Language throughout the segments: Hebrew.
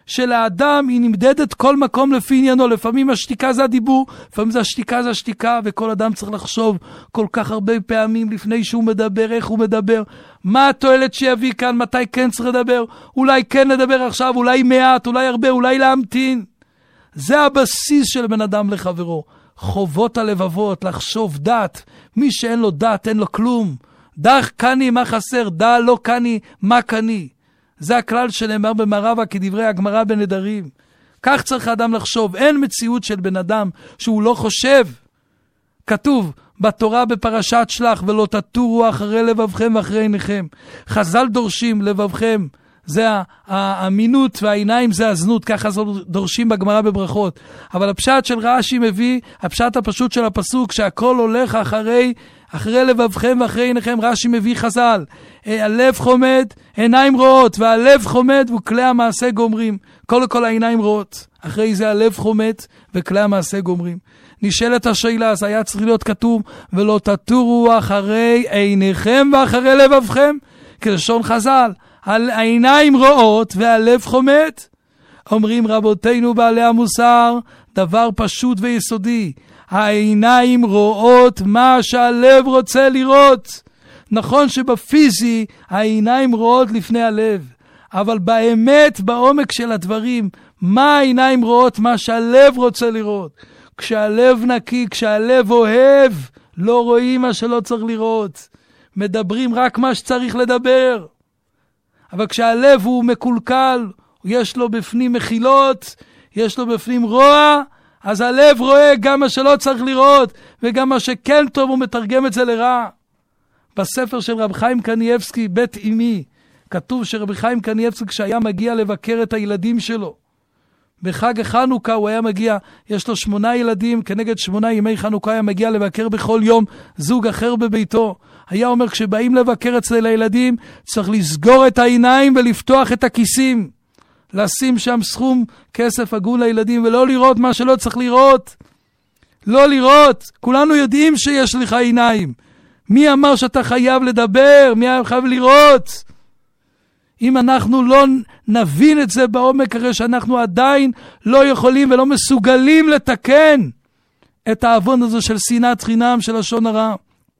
שלאדם היא נמדדת כל מקום לפי עניינו. לפעמים השתיקה זה הדיבור, לפעמים זה השתיקה זה השתיקה, וכל אדם צריך לחשוב כל כך הרבה פעמים לפני שהוא מדבר, איך הוא מדבר, מה התועלת שיביא כאן, מתי כן צריך לדבר, אולי כן לדבר עכשיו, אולי מעט, אולי הרבה, אולי להמתין. זה הבסיס של בן אדם לחברו. חובות הלבבות, לחשוב דת. מי שאין לו דת, אין לו כלום. דע קני מה חסר, דע לא קני מה קני. זה הכלל שנאמר במערבה כדברי הגמרא בנדרים. כך צריך האדם לחשוב. אין מציאות של בן אדם שהוא לא חושב. כתוב בתורה בפרשת שלח, ולא תטורו אחרי לבבכם ואחרי עיניכם. חז"ל דורשים לבבכם, זה האמינות, והעיניים זה הזנות, ככה דורשים בגמרא בברכות. אבל הפשט של רש"י מביא, הפשט הפשוט של הפסוק, שהכל הולך אחרי לבבכם ואחרי עיניכם. רש"י מביא חז"ל, הלב חומד, עיניים רואות, והלב חומד וכלי המעשה גומרים. כל העיניים רואות, אחרי זה הלב חומד וכלי המעשה גומרים. נשאלת השאלה, אז היה צריך להיות כתוב, ולא תטורו אחרי עיניכם ואחרי לבבכם, כלשון חז"ל, העיניים רואות והלב חומד. אומרים רבותינו בעלי המוסר, דבר פשוט ויסודי, העיניים רואות מה שהלב רוצה לראות. נכון שבפיזי העיניים רואות לפני הלב, אבל באמת בעומק של הדברים, מה העיניים רואות? מה שהלב רוצה לראות. כשהלב נקי, כשהלב אוהב, לא רואים מה שלא צריך לראות. מדברים רק מה שצריך לדבר. אבל כשהלב הוא מקולקל, יש לו בפנים מחילות, יש לו בפנים רוע, אז הלב רואה גם מה שלא צריך לראות, וגם מה שכן טוב הוא מתרגם את זה לרע. בספר של רב חיים קניאבסקי, בית אמי, כתוב שרב חיים קניאבסקי כשהיה מגיע לבקר את הילדים שלו, בחג החנוכה הוא היה מגיע, יש לו 8 ילדים, כנגד 8 ימי חנוכה היה מגיע לבקר בכל יום זוג אחר בביתו. היה אומר, כשבאים לבקר אצל הילדים, צריך לסגור את העיניים ולפתוח את הכיסים. לשים שם סכום כסף הגון לילדים, ולא לראות מה שלא צריך לראות. לא לראות. כולנו יודעים שיש לך עיניים. מי אמר שאתה חייב לדבר? מי חייב לראות? אם אנחנו לא נבין את זה בעומק, הרי שאנחנו עדיין לא יכולים ולא מסוגלים לתקן את העוון הזה של שנאת חינם, של לשון הרע.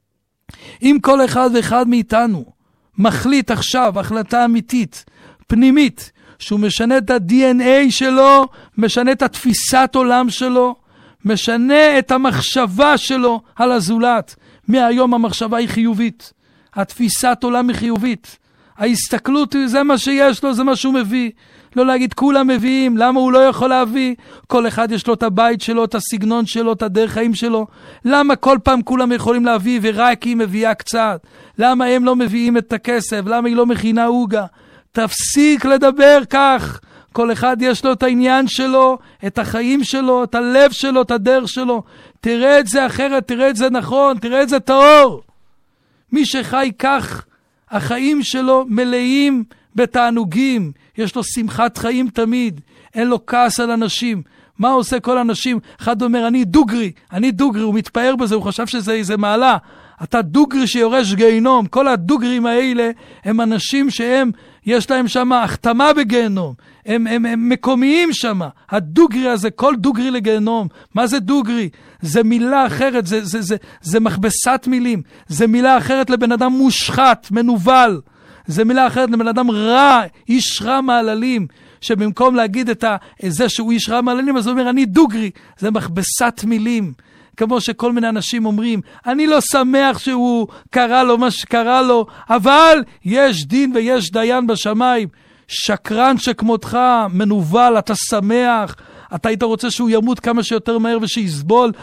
אם כל אחד ואחד מאיתנו מחליט עכשיו החלטה אמיתית, פנימית, שהוא משנה את ה-DNA שלו, משנה את התפיסת עולם שלו, משנה את המחשבה שלו על הזולת. מהיום המחשבה היא חיובית, התפיסת עולם היא חיובית, ההסתכלות זה מה שיש לו, זה מה שהוא מביא. לא להגיד כולם מביאים, למה הוא לא יכול להביא? כל אחד יש לו את הבית שלו, את הסגנון שלו, את הדרך חיים שלו. למה כל פעם כולם יכולים להביא ורק היא מביאה קצת? למה הם לא מביאים את הכסף? למה היא לא מכינה הוגה? תפסיק לדבר כך. כל אחד יש לו את העניין שלו, את החיים שלו, את הלב שלו, את הדרך שלו. תראה את זה אחרת, תראה את זה נכון, תראה את זה טהור. מי שחי כך, החיים שלו מלאים בתענוגים, יש לו שמחת חיים תמיד, אין לו כעס על אנשים. מה עושה כל אנשים? אחד אומר, אני דוגרי, הוא מתפאר בזה, הוא חשב שזה איזה מעלה. אתה דוגרי שיורש גיהנום. כל הדוגרים האלה הם אנשים שהם, יש להם שם החתמה בגיהנום. הם מקומיים שם. הדוגרי הזה, כל דוגרי לגיהנום. מה זה דוגרי? זה מילה אחרת, זה מכבסת מילים. זה מילה אחרת לבן אדם מושחת, מנובל. זה מילה אחרת לבן אדם רע, איש רע מעללים. שבמקום להגיד את זה שהוא איש רע מעללים, אז הוא אומר, אני דוגרי. זה מכבסת מילים. כמו שכל מיני אנשים אומרים, אני לא שמח שהוא קרא לו מה שקרא לו, אבל יש דין ויש דיין בשמיים. שקרן שכמותך, מנובל, אתה שמח, אתה היית רוצה שהוא ימות כמה שיותר מהר ושיסבול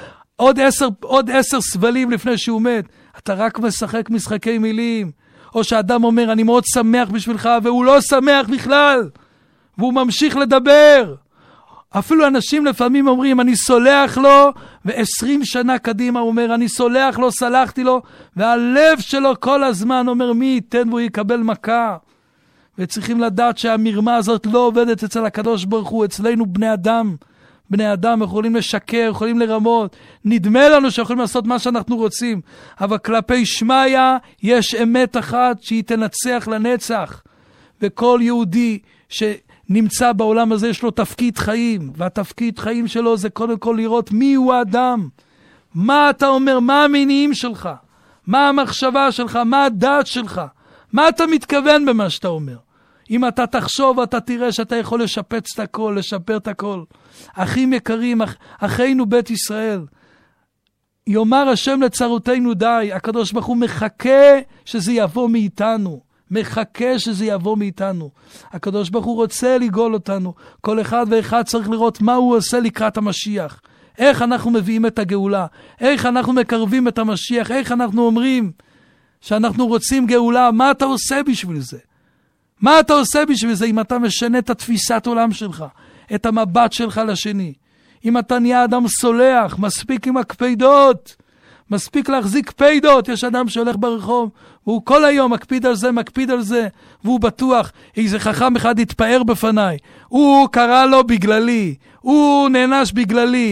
עוד 10 סבלים לפני שהוא מת. אתה רק משחק משחקי מילים. או שאדם אומר, אני מאוד שמח בשבילך, והוא לא שמח בכלל, והוא ממשיך לדבר. אפילו אנשים לפעמים אומרים, אני סולח לו, ו20 שנה קדימה הוא אומר, אני סולח לו, סלחתי לו, והלב שלו כל הזמן אומר, מי ייתן והוא יקבל מכה. וצריכים לדעת שהמרמה הזאת לא עובדת אצל הקדוש ברוך הוא, אצלנו בני אדם יכולים לשקר, יכולים לרמות, נדמה לנו שיכולים לעשות מה שאנחנו רוצים, אבל כלפי שמיה יש אמת אחת שהיא תנצח לנצח, וכל יהודי נמצא בעולם הזה, יש לו תפקיד חיים, והתפקיד חיים שלו זה קודם כל לראות מי הוא האדם, מה אתה אומר, מה המניעים שלך, מה המחשבה שלך, מה הדעת שלך, מה אתה מתכוון במה שאתה אומר. אם אתה תחשוב, אתה תראה שאתה יכול לשפץ את הכל, לשפר את הכל. אחים יקרים, אחינו בית ישראל, יאמר השם לצרותינו די, הקדוש ברוך הוא מחכה שזה יבוא מאיתנו, מחכה שזה יבוא מאיתנו. הקדוש ברוך הוא רוצה לגאול אותנו, כל אחד ואחד צריך לראות מה הוא עושה לקראת המשיח, איך אנחנו מביאים את הגאולה, איך אנחנו מקרבים את המשיח, איך אנחנו אומרים שאנחנו רוצים גאולה, מה אתה עושה בשביל זה? מה אתה עושה בשביל זה אם אתה משנה את התפיסת עולם שלך, את המבט שלך לשני? אם אתה נהיה אדם סולח, מספיק עם הקפידות, מספיק להחזיק פיידות. יש אדם שהולך ברחוב, והוא כל היום מקפיד על זה, והוא בטוח, איזה חכם אחד יתפאר בפניי, הוא קרא לו בגללי, הוא נענש בגללי,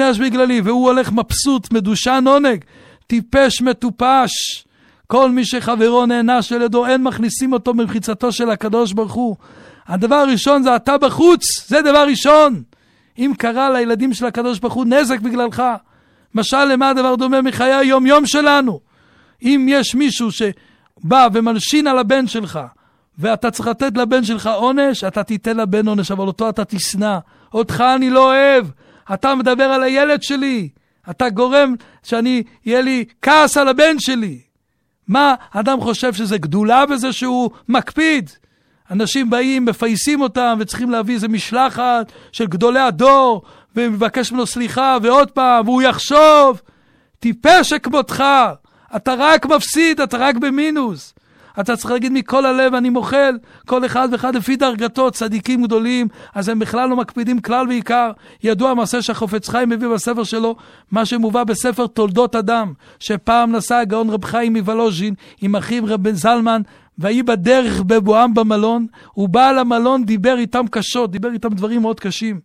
והוא הולך מבסוט, מדושן עונג, טיפש מטופש. כל מי שחברו נענש על ידו, אין מכניסים אותו במחיצתו של הקדוש ברוך הוא. הדבר הראשון זה אתה בחוץ, זה דבר ראשון. אם קרה לילדים של הקדוש ברוך הוא נזק בגללך, משל למה הדבר דומה מחיי היום יום שלנו? אם יש מישהו שבא ומלשין על הבן שלך, ואתה צריך לתת לבן שלך עונש, אתה תיתן לבן עונש, אבל אותו אתה תשנא. אותך אני לא אוהב. אתה מדבר על הילד שלי. אתה גורם יהיה לי כעס על הבן שלי. מה אדם חושב שזה גדולה בזה שהוא מקפיד? אנשים באים, מפייסים אותם, וצריכים להביא איזה משלחת של גדולי הדור, ומבקש ממנו סליחה, ועוד פעם, והוא יחשוב, טיפש כמותך, אתה רק מפסיד, אתה רק במינוס. אתה צריך להגיד מכל הלב, אני מוחל, כל אחד ואחד לפי דרגתו, צדיקים גדולים, אז הם בכלל לא מקפידים כלל ועיקר. ידוע המעשה שהחפץ חיים מביא בספר שלו, מה שמובא בספר תולדות אדם, שפעם נסע הגאון רב חיים מוולוז'ין, עם אחיו רב זלמן, והיא בדרך בבואם במלון, הוא בא למלון, דיבר איתם קשות, דיבר איתם דברים מאוד קשים.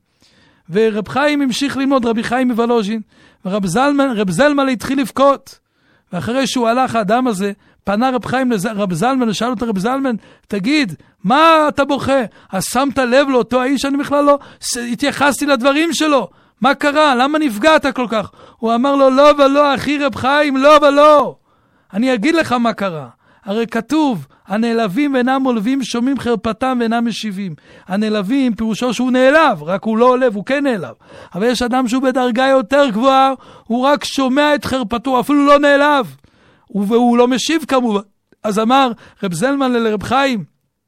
ורב חיים המשיך ללמוד, רבי חיים מוולוז'ין, ורב זלמן התחיל לבכות. ואחרי שהוא הלך, האדם הזה, פנה רב חיים לרב זלמן, ושאל אותו רב זלמן, תגיד, מה אתה בוכה? אז שמת לב לאותו האיש, אני בכלל לא התייחסתי לדברים שלו. מה קרה? למה נפגעת כל כך? הוא אמר לו, לא ולא, אחי רב חיים, לא ולא. אני אגיד לך מה קרה. הרי כתוב, הנעלבים ואינם עולבים, שומעים חרפתם ואינם משיבים. הנעלבים פירושו שהוא נעלב, רק הוא לא עולב, הוא כן נעלב. אבל יש אדם שהוא בדרגה יותר גבוהה, הוא רק שומע את חרפתו, אפילו לא נעלב. והוא לא משיב כמובן. אז אמר רב זלמן לרב חיים,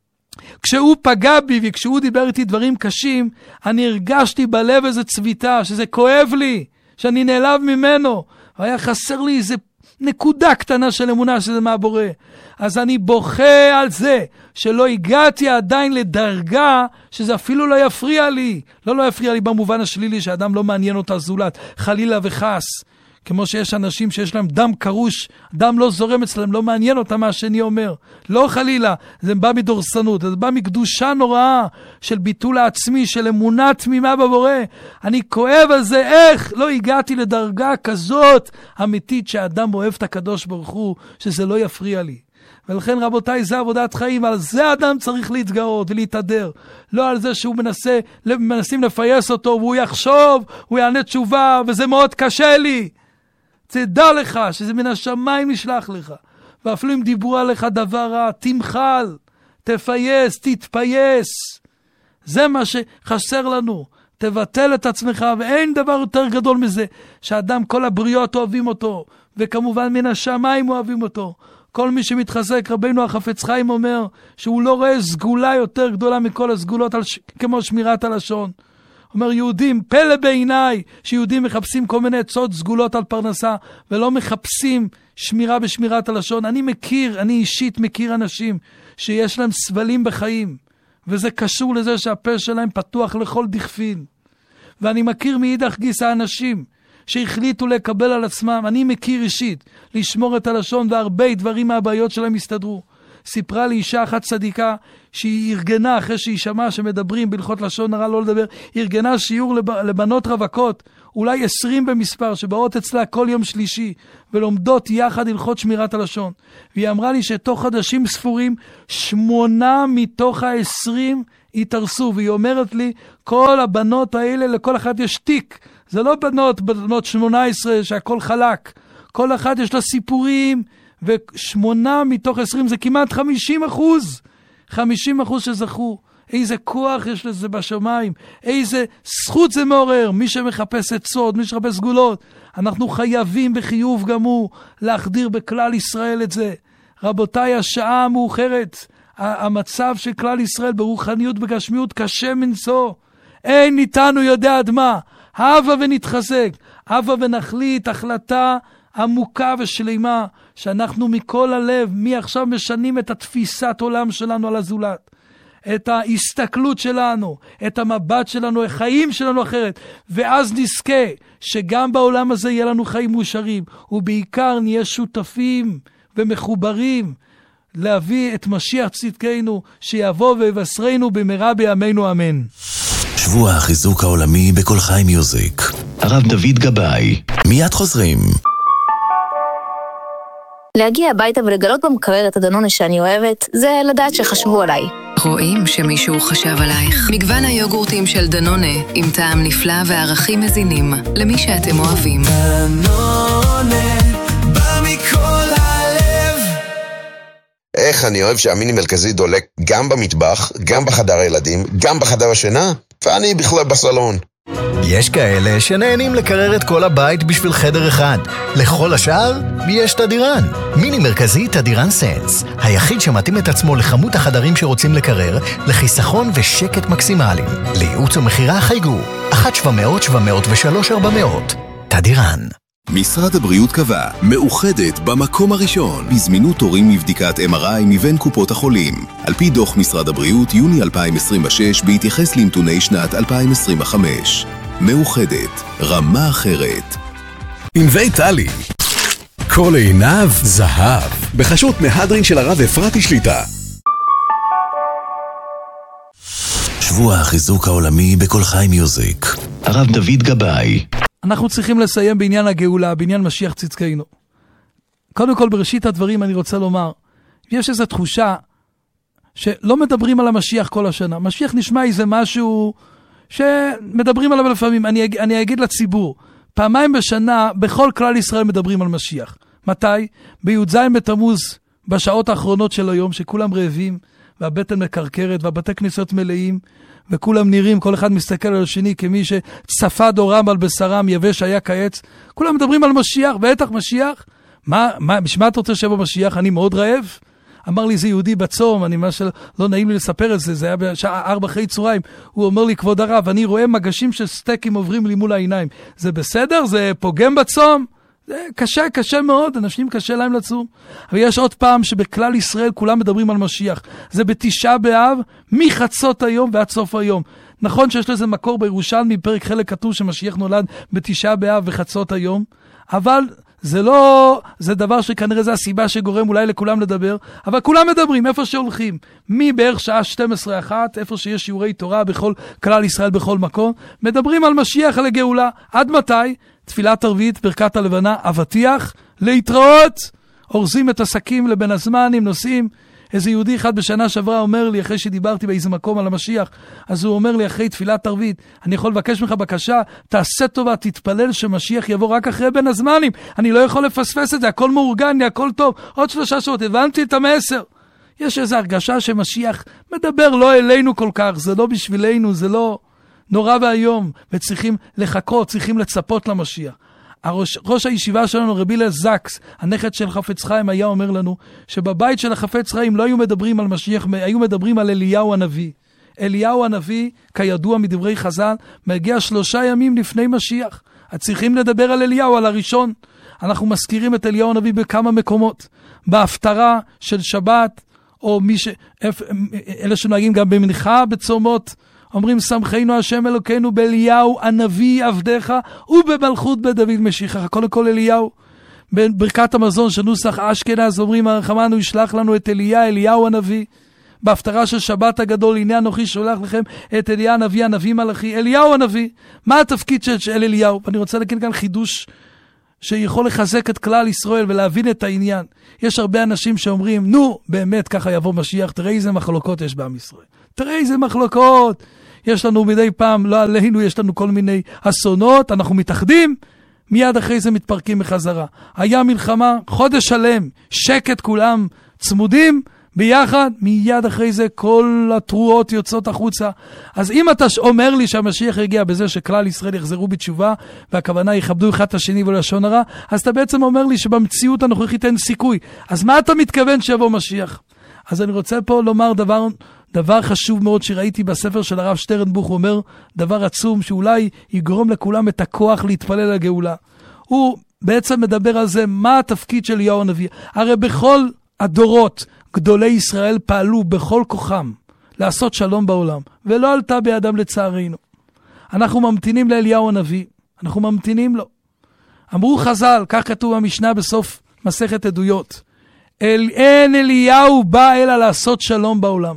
כשהוא פגע בי וכשהוא דיבר איתי דברים קשים, אני הרגשתי בלב איזה צביטה, שזה כואב לי, שאני נעלב ממנו. והיה חסר לי איזה נקודה קטנה של אמונה שזה מהבורא. אז אני בוכה על זה שלא הגעתי עדיין לדרגה שזה אפילו לא יפריע לי. לא יפריע לי במובן השלילי שאדם לא מעניין אותה זולת, חלילה וחס. כמו שיש אנשים שיש להם דם קרוש, דם לא זורם אצלם, לא מעניין אותם מה השני אומר. לא חלילה, זה בא מדורסנות, זה בא מקדושה נוראה של ביטול העצמי, של אמונה תמימה בבורא. אני כואב על זה, איך לא הגעתי לדרגה כזאת אמיתית שהאדם אוהב את הקדוש ברוך הוא, שזה לא יפריע לי. ולכן רבותיי, זה עבודת חיים, ועל זה אדם צריך להתגאות ולהתהדר. לא על זה שהוא מנסים לפייס אותו, והוא יחשוב, הוא יענה תשובה, וזה מאוד קשה לי. תדע לך שזה מן השמיים נשלח לך. ואפילו אם דיברו עליך דבר רע, תמחל, תפייס, תתפייס. זה מה שחסר לנו. תבטל את עצמך, ואין דבר יותר גדול מזה, שאדם כל הבריות אוהבים אותו, וכמובן מן השמיים אוהבים אותו. כל מי שמתחזק, רבינו החפץ חיים אומר, שהוא לא רואה סגולה יותר גדולה מכל הסגולות כמו שמירת הלשון. אומר יהודים, פלא בעיניי, שיהודים מחפשים כל מיני עצות סגולות על פרנסה, ולא מחפשים שמירה בשמירת הלשון. אני אישית מכיר אנשים שיש להם סבלים בחיים, וזה קשור לזה שהפה שלהם פתוח לכל דכפין. ואני מכיר מאידך גיסא אנשים שהחליטו לקבל על עצמם, אני מכיר אישית, לשמור את הלשון, והרבה דברים מהבעיות שלהם הסתדרו. סיפרה לי אישה אחת צדיקה, שהיא ארגנה, אחרי שהיא שמעה שמדברים בהלכות לשון הרע לא לדבר, ארגנה שיעור לבנות רווקות, אולי 20 במספר, שבאות אצלה כל יום שלישי, ולומדות יחד הלכות שמירת הלשון. והיא אמרה לי שתוך חודשים ספורים, 8 מתוך ה-20 יתרסו, והיא אומרת לי, כל הבנות האלה, לכל אחת יש תיק, זה לא בנות 18 שהכל חלק, כל אחת יש לה סיפורים, ו8 מתוך 20 זה כמעט 50%, 50% שזכו. איזה כוח יש לזה בשמיים, איזה זכות זה מעורר, מי שמחפש עצות, מי שמחפש סגולות, אנחנו חייבים בחיוב גם הוא להחדיר בכלל ישראל את זה. רבותיי, השעה המאוחרת, המצב של כלל ישראל ברוחניות, בגשמיות, קשה מנשוא. אין ניתנו יודע עד מה. הבה ונתחזק, הבה ונחליט החלטה עמוקה ושלימה, שאנחנו מכל הלב, מעכשיו משנים את התפיסת עולם שלנו על הזולת. את ההסתכלות שלנו, את המבט שלנו, החיים שלנו אחרת, ואז נזכה שגם בעולם הזה יהיה לנו חיים מאושרים, ובעיקר נהיה שותפים ומחוברים להביא את משיח צדקנו, שיבוא ויבשרנו במהרה בימינו אמן. שבוע החיזוק העולמי בכל חי מיוזיק. הרב דוד גבאי. מיד חוזרים. להגיע הביתה ולגלות במקרר את הדנונה שאני אוהבת, זה לדעת שחשבו עליי. רואים שמישהו חשב עלייך. מגוון היוגורטים של דנונה, עם טעם נפלא וערכים מזינים, למי שאתם אוהבים. דנונה, בא מכל הלב. איך אני אוהב שהמיני מרכזי דולק גם במטבח, גם בחדר הילדים, גם בחדר השינה, ואני בכלל בסלון. יש כאלה שנהנים לקרר את כל הבית בשביל חדר אחד. לכל השאר יש תדירן. מיני מרכזי תדירן סנס, היחיד שמתאים את עצמו לכמות החדרים שרוצים לקרר, לחיסכון ושקט מקסימליים. לייעוץ ומחירה חייגו 1-700-703-400. תדירן. משרד הבריאות קבע, מאוחדת במקום הראשון בזמינות תורים מבדיקת MRI מבין קופות החולים. על פי דוח משרד הבריאות יוני 2026 בהתייחס לנתוני שנת 2025. מאוחדת, רמה אחרת. ענבי טלי, כל עיניו זהב, בחשות מהדרין של הרב אפרתי שליטה. שבוע החיזוק העולמי בכל חי מיוזיק. הרב דוד גבאי. אנחנו צריכים לסיים בעניין הגאולה, בעניין משיח צדקנו. קודם כל, בראשית הדברים אני רוצה לומר, יש איזו תחושה שלא מדברים על המשיח כל השנה. משיח נשמע איזה משהו שמדברים עליו לפעמים. אני אגיד לציבור, פעמיים בשנה בכל כלל ישראל מדברים על משיח. מתי? בי"ז בתמוז, בשעות האחרונות של היום, שכולם רעבים, והבטן מקרקרת, והבתי כנסיות מלאים, וכולם נראים, כל אחד מסתכל על השני כמי שצפה דורם על בשרם, יבש היה כעץ. כולם מדברים על משיח, בטח משיח. בשביל אתה רוצה שבו משיח? אני מאוד רעב. אמר לי זה יהודי בצום, אני ממש לא נעים לי לספר את זה, זה היה בשעה 4 אחרי צהריים. הוא אומר לי, כבוד הרב, אני רואה מגשים של סטייקים עוברים לי מול העיניים. זה בסדר? זה פוגם בצום? זה קשה מאוד, אנשים קשה להם לצום. אבל יש עוד פעם שבכלל ישראל כולם מדברים על משיח. זה בתשעה באב, מחצות היום ועד סוף היום. נכון שיש לזה מקור בירושלמי, פרק חלק כתוב שמשיח נולד בתשעה באב וחצות היום, אבל זה דבר שכנראה זה הסיבה שגורם אולי לכולם לדבר, אבל כולם מדברים איפה שהולכים. מבערך שעה 12-1, איפה שיש שיעורי תורה בכל כלל ישראל בכל מקום, מדברים על משיח, על הגאולה. עד מתי? תפילת ערבית, ברכת הלבנה, אבטיח, להתראות, אורזים את עסקים לבין הזמנים, נוסעים. איזה יהודי אחד בשנה שעברה אומר לי, אחרי שדיברתי באיזה מקום על המשיח, אז הוא אומר לי אחרי תפילת ערבית, אני יכול לבקש ממך בקשה, תעשה טובה, תתפלל שמשיח יבוא רק אחרי בין הזמנים, אני לא יכול לפספס את זה, הכל מאורגן, הכל טוב, עוד 3 שעות, הבנתי את המסר. יש איזו הרגשה שמשיח מדבר לא אלינו כל כך, זה לא בשבילנו, זה לא נורא והיום, וצריכים לחכות, צריכים לצפות למשיח. ראש הישיבה שלנו, רבי הלל זקס, הנכד של חפץ חיים, היה אומר לנו שבבית של החפץ חיים לא היו מדברים על משיח, היו מדברים על אליהו הנביא. אליהו הנביא, כידוע מדברי חז"ל, מגיע 3 ימים לפני משיח. צריכים לדבר על אליהו, על הראשון. אנחנו מזכירים את אליהו הנביא בכמה מקומות. בהפטרה של שבת, או אלה שנוהגים גם במנחה בצומות, אומרים שמחנו השם אלוקינו באליהו הנביא עבדך ובמלכות בדוד משיחך. קודם כל אליהו. בברכת המזון של נוסח אשכנז אומרים הרחמנו ישלח לנו את אליהו הנביא. בהפטרה של שבת הגדול הנה אנוכי שולח לכם את אליהו הנביא מלאכי. אליהו הנביא. מה התפקיד של אליהו? ואני רוצה להגיד כאן חידוש שיכול לחזק את כלל ישראל ולהבין את העניין. יש הרבה אנשים שאומרים, נו, באמת ככה יבוא משיח, תראה איזה מחלוקות יש בעם ישראל. תראה איזה מחלוקות. יש לנו מדי פעם, לא עלינו, יש לנו כל מיני אסונות, אנחנו מתאחדים, מיד אחרי זה מתפרקים בחזרה. היה מלחמה, חודש שלם, שקט כולם צמודים, ביחד, מיד אחרי זה כל התרועות יוצאות החוצה. אז אם אתה אומר לי שהמשיח יגיע בזה שכלל ישראל יחזרו בתשובה, והכוונה יכבדו אחד את השני ולשון הרע, אז אתה בעצם אומר לי שבמציאות הנוכחית אין סיכוי. אז מה אתה מתכוון שיבוא משיח? אז אני רוצה פה לומר דבר חשוב מאוד שראיתי בספר של הרב שטרנבוך, הוא אומר דבר עצום שאולי יגרום לכולם את הכוח להתפלל לגאולה. הוא בעצם מדבר על זה, מה התפקיד של אליהו הנביא. הרי בכל הדורות גדולי ישראל פעלו בכל כוחם לעשות שלום בעולם, ולא עלתה בידם לצערנו. אנחנו ממתינים לאליהו הנביא, אנחנו ממתינים לו. אמרו חז"ל, כך כתוב במשנה בסוף מסכת עדויות, אין אליהו בא אלא לעשות שלום בעולם.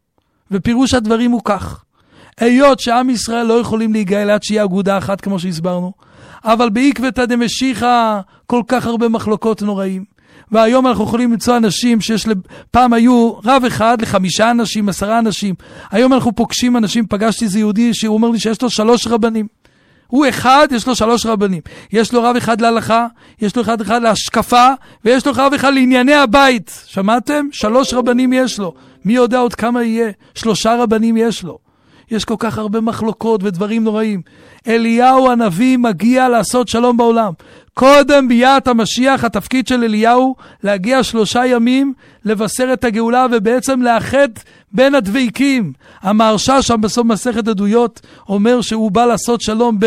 ופירוש הדברים הוא כך, היות שעם ישראל לא יכולים להיגאל עד שיהיה אגודה אחת כמו שהסברנו, אבל בעקבתא דמשיחא כל כך הרבה מחלוקות נוראים, והיום אנחנו יכולים למצוא אנשים פעם היו רב אחד ל5 אנשים, 10 אנשים. היום אנחנו פוגשים אנשים, פגשתי איזה יהודי שהוא אומר לי שיש לו 3 רבנים. הוא אחד, יש לו 3 רבנים. יש לו רב אחד להלכה, יש לו אחד להשקפה, ויש לו רב אחד לענייני הבית. שמעתם? 3 רבנים יש לו. מי יודע עוד כמה יהיה? 3 רבנים יש לו. יש כל כך הרבה מחלוקות ודברים נוראים. אליהו הנביא מגיע לעשות שלום בעולם. קודם ביאת המשיח, התפקיד של אליהו להגיע 3 ימים, לבשר את הגאולה ובעצם לאחד בין הדבקים. המהרש"א שם בסוף מסכת עדויות אומר שהוא בא לעשות שלום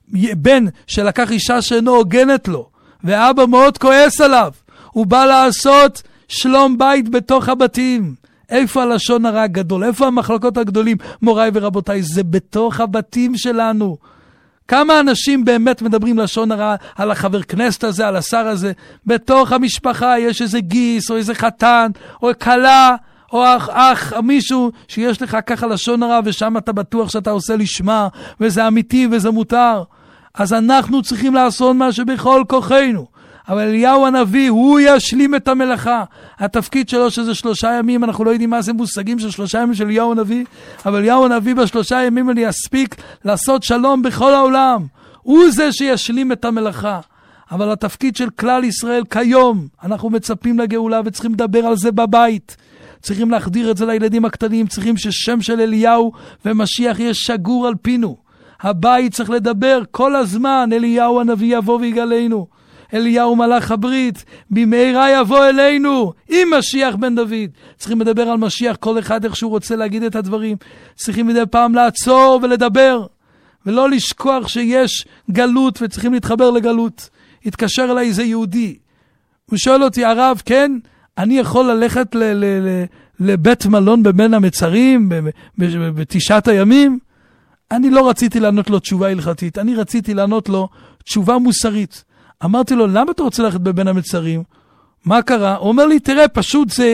בין שלקח אישה שאינו הוגנת לו, ואבא מאוד כועס עליו. הוא בא לעשות שלום בית בתוך הבתים. איפה הלשון הרע הגדול? איפה המחלוקות הגדולים? מוריי ורבותיי, זה בתוך הבתים שלנו. כמה אנשים באמת מדברים לשון הרע על החבר כנסת הזה, על השר הזה? בתוך המשפחה יש איזה גיס או איזה חתן או כלה או אח או מישהו שיש לך ככה לשון הרע, ושם אתה בטוח שאתה עושה לשמה וזה אמיתי וזה מותר. אז אנחנו צריכים לעשות מה שבכל כוחנו. אבל אליהו הנביא, הוא ישלים את המלאכה. התפקיד שלו שזה 3 ימים, אנחנו לא יודעים מה זה מושגים של 3 ימים של אליהו הנביא, אבל אליהו הנביא ב3 ימים אני אספיק לעשות שלום בכל העולם. הוא זה שישלים את המלאכה. אבל התפקיד של כלל ישראל כיום, אנחנו מצפים לגאולה וצריכים לדבר על זה בבית. צריכים להחדיר את זה לילדים הקטנים, צריכים ששם של אליהו ומשיח יהיה שגור על פינו. הבית צריך לדבר כל הזמן, אליהו הנביא יבוא ויגאלנו. אליהו מלאך הברית, במהרה יבוא אלינו, עם משיח בן דוד. צריכים לדבר על משיח, כל אחד איך שהוא רוצה להגיד את הדברים. צריכים מדי פעם לעצור ולדבר, ולא לשכוח שיש גלות וצריכים להתחבר לגלות. התקשר אליי איזה יהודי, הוא שואל אותי, הרב, כן, אני יכול ללכת לבית מלון בבין המצרים, ב9 הימים? אני לא רציתי לענות לו תשובה הלכתית, אני רציתי לענות לו תשובה מוסרית. אמרתי לו, למה אתה רוצה ללכת בבין המצרים? מה קרה? הוא אומר לי, תראה, פשוט זה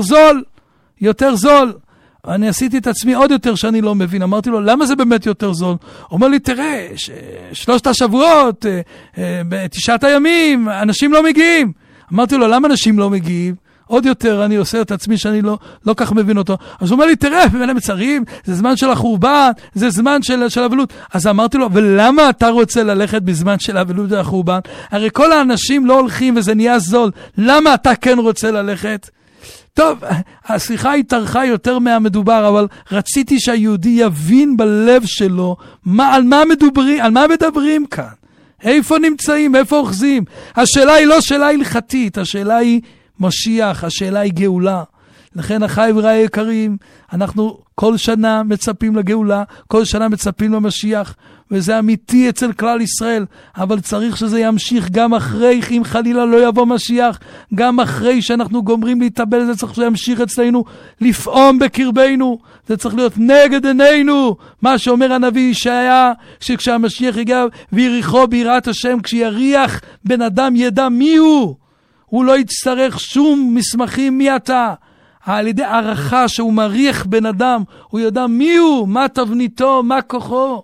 יותר זול. אני עשיתי את עצמי עוד יותר שאני לא מבין. אמרתי לו, למה זה באמת יותר זול? הוא אומר לי, תראה, 3 השבועות, 9 הימים, אנשים לא מגיעים. אמרתי לו, למה אנשים לא מגיעים? עוד יותר אני עושה את עצמי שאני לא כך מבין אותו. אז הוא אומר לי, תראה, בבין המצרים, זה זמן של החורבן, זה זמן של אבלות. אז אמרתי לו, ולמה אתה רוצה ללכת בזמן של אבלות והחורבן? הרי כל האנשים לא הולכים וזה נהיה זול. למה אתה כן רוצה ללכת? טוב, השיחה התארכה יותר מהמדובר, אבל רציתי שהיהודי יבין בלב שלו על מה מדברים כאן. איפה נמצאים, איפה אוחזים. השאלה היא לא שאלה הלכתית, השאלה היא משיח, השאלה היא גאולה. לכן אחי ורעי יקרים, אנחנו כל שנה מצפים לגאולה, כל שנה מצפים למשיח, וזה אמיתי אצל כלל ישראל, אבל צריך שזה ימשיך גם אחרי, אם חלילה לא יבוא משיח, גם אחרי שאנחנו גומרים להתאבל, זה צריך שימשיך אצלנו, לפעום בקרבנו, זה צריך להיות נגד עינינו, מה שאומר הנביא ישעיה, שכשהמשיח יגיע ויריחו ביראת השם, כשיריח בן אדם ידע מי הוא לא יצטרך שום מסמכים מי אתה. על ידי ערכה שהוא מריח בן אדם, הוא יודע מי הוא, מה תבניתו, מה כוחו.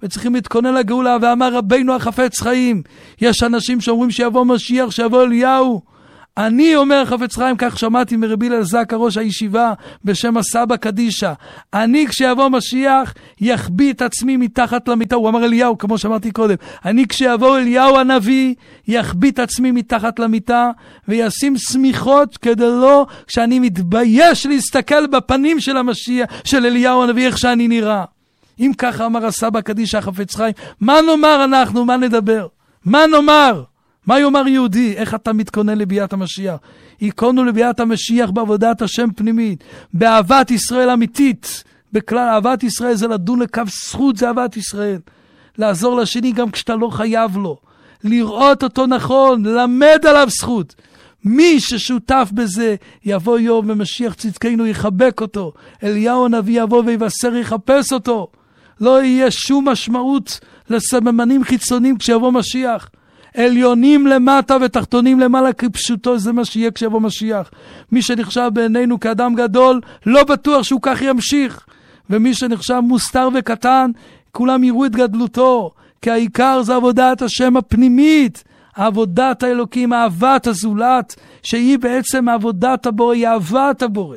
וצריכים להתכונן לגאולה, ואמר רבינו החפץ חיים, יש אנשים שאומרים שיבוא משיח, שיבוא אליהו. אני אומר חפץ חיים, כך שמעתי מרבי אלעזר ראש הישיבה בשם הסבא קדישה, אני כשיבוא משיח יחביא את עצמי מתחת למיטה, הוא אמר אליהו כמו שאמרתי קודם, אני כשיבוא אליהו הנביא יחביא את עצמי מתחת למיטה וישים סמיכות כדי לא, כשאני מתבייש להסתכל בפנים של המשיח, של אליהו הנביא, איך שאני נראה. אם ככה אמר הסבא קדישה חפץ חיים, מה נאמר אנחנו, מה נדבר, מה נאמר? מה יאמר יהודי? איך אתה מתכונן לביאת המשיח? יקונו לביאת המשיח בעבודת השם פנימית, באהבת ישראל אמיתית. בכלל, אהבת ישראל זה לדון לקו זכות, זה אהבת ישראל. לעזור לשני גם כשאתה לא חייב לו. לראות אותו נכון, ללמד עליו זכות. מי ששותף בזה, יבוא יום ומשיח צדקנו יחבק אותו. אליהו הנביא יבוא ויבשר יחפש אותו. לא יהיה שום משמעות לסממנים חיצוניים כשיבוא משיח. עליונים למטה ותחתונים למעלה כפשוטו, זה מה שיהיה כשיבוא משיח. מי שנחשב בעינינו כאדם גדול, לא בטוח שהוא כך ימשיך. ומי שנחשב מוסתר וקטן, כולם יראו את גדלותו. כי העיקר זה עבודת השם הפנימית, עבודת האלוקים, אהבת הזולת, שהיא בעצם עבודת הבורא, היא אהבת הבורא.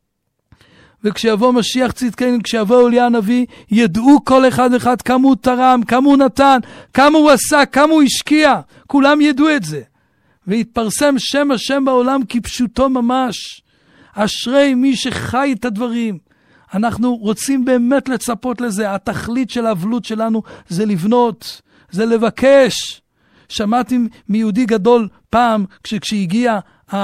וכשיבוא משיח צדקנו, כשיבוא אליהו הנביא, ידעו כל אחד אחד כמה הוא תרם, כמה הוא נתן, כמה הוא עשה, כמה הוא השקיע. כולם ידעו את זה. והתפרסם שם השם בעולם כפשוטו ממש. אשרי מי שחי את הדברים. אנחנו רוצים באמת לצפות לזה. התכלית של האבלות שלנו זה לבנות, זה לבקש. שמעתי מיהודי גדול פעם, כשהגיע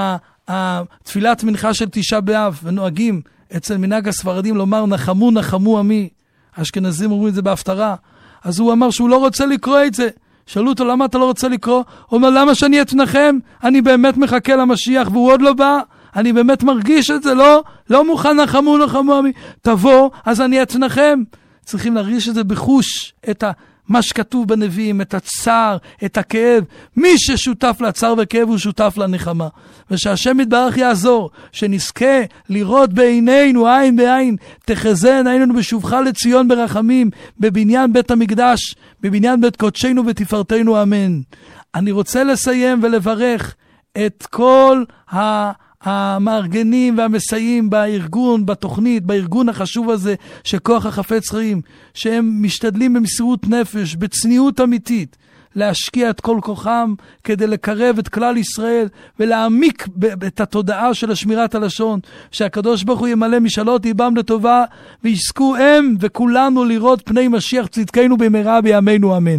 תפילת מנחה של תשעה באב, ונוהגים אצל מנהג הספרדים לומר נחמו נחמו עמי, אשכנזים אומרים את זה בהפטרה. אז הוא אמר שהוא לא רוצה לקרוא את זה. שאלו אותו למה אתה לא רוצה לקרוא? הוא אומר למה שאני אתנחם? אני באמת מחכה למשיח והוא עוד לא בא, אני באמת מרגיש את זה, לא מוכן נחמו נחמו עמי. תבוא אז אני אתנחם. צריכים להרגיש את זה בחוש, את מה שכתוב בנביאים, את הצער, את הכאב. מי ששותף לצער וכאב הוא שותף לנחמה. ושהשם יתברך יעזור, שנזכה לראות בעינינו, עין בעין, תחזן עינינו בשובך לציון ברחמים, בבניין בית המקדש, בבניין בית קודשנו ותפארתנו, אמן. אני רוצה לסיים ולברך את כל המארגנים והמסייעים בארגון, בתוכנית, בארגון החשוב הזה שכוח החפץ חיים, שהם משתדלים במסירות נפש, בצניעות אמיתית, להשקיע את כל כוחם כדי לקרב את כלל ישראל ולהעמיק את התודעה של השמירת הלשון, שהקדוש ברוך הוא ימלא משאלות ליבם לטובה ויזכו הם וכולנו לראות פני משיח צדקנו במהרה בימינו, אמן.